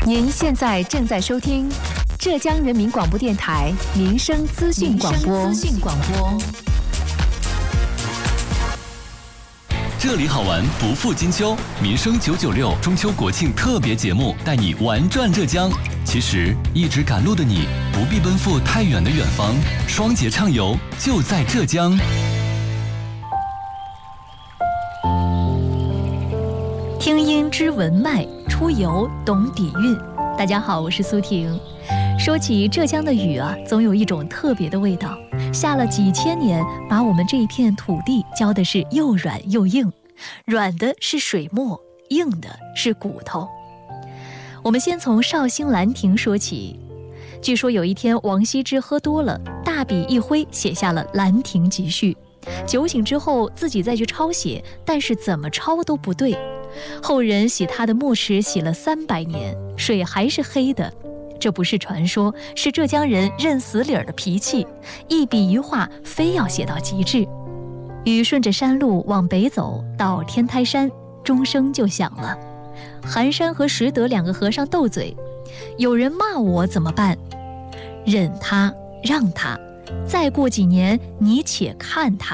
您现在正在收听浙江人民广播电台民生资讯广播。 这里好玩不负金秋，民生996中秋国庆特别节目带你玩转浙江。其实一直赶路的你不必奔赴太远的远方，双节畅游就在浙江。 听音知文脉，出游懂底蕴。大家好，我是苏婷。说起浙江的雨啊，总有一种特别的味道，下了几千年，把我们这一片土地浇的是又软又硬，软的是水墨，硬的是骨头。我们先从绍兴兰亭说起。据说有一天王羲之喝多了，大笔一挥写下了《兰亭集序》，酒醒之后自己再去抄写，但是怎么抄都不对。后人洗他的墨池洗了300年，水还是黑的。这不是传说，是浙江人认死理儿的脾气，一笔一画非要写到极致。雨顺着山路往北走，到天台山，钟声就响了。寒山和拾得2个和尚斗嘴，有人骂我怎么办？忍他，让他，再过几年你且看他。